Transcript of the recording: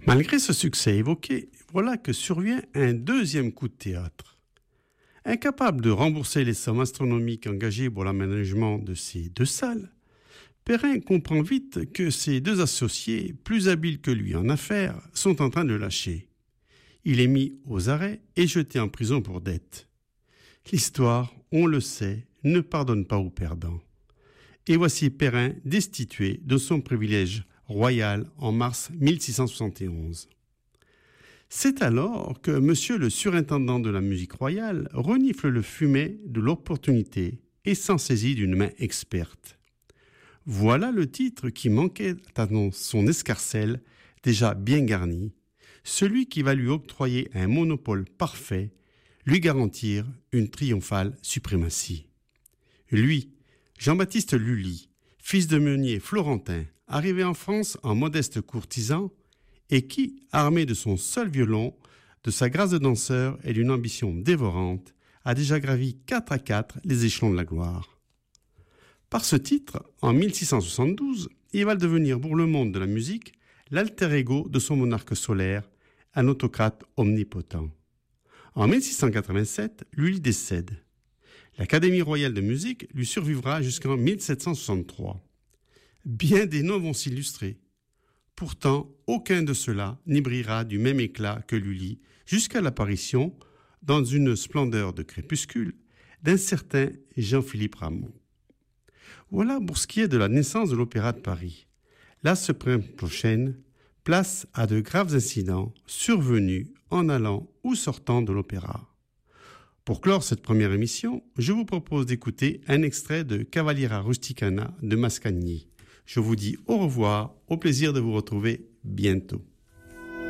Malgré ce succès évoqué, voilà que survient un deuxième coup de théâtre. Incapable de rembourser les sommes astronomiques engagées pour l'aménagement de ces deux salles, Perrin comprend vite que ses deux associés, plus habiles que lui en affaires, sont en train de lâcher. Il est mis aux arrêts et jeté en prison pour dette. L'histoire, on le sait, ne pardonne pas aux perdants. Et voici Perrin destitué de son privilège royal en mars 1671. C'est alors que monsieur le surintendant de la musique royale renifle le fumet de l'opportunité et s'en saisit d'une main experte. Voilà le titre qui manquait à son escarcelle, déjà bien garni, celui qui va lui octroyer un monopole parfait, lui garantir une triomphale suprématie. Lui, Jean-Baptiste Lully, fils de meunier florentin, arrivé en France en modeste courtisan, et qui, armé de son seul violon, de sa grâce de danseur et d'une ambition dévorante, a déjà gravi 4 à 4 les échelons de la gloire. Par ce titre, en 1672, il va devenir pour le monde de la musique l'alter ego de son monarque solaire, un autocrate omnipotent. En 1687, Lully décède. L'Académie royale de musique lui survivra jusqu'en 1763. Bien des noms vont s'illustrer. Pourtant, aucun de ceux-là n'y brillera du même éclat que Lully jusqu'à l'apparition, dans une splendeur de crépuscule, d'un certain Jean-Philippe Rameau. Voilà pour ce qui est de la naissance de l'Opéra de Paris. La semaine prochaine, place à de graves incidents survenus en allant ou sortant de l'opéra. Pour clore cette première émission, je vous propose d'écouter un extrait de Cavaliera Rusticana de Mascagni. Je vous dis au revoir, au plaisir de vous retrouver bientôt.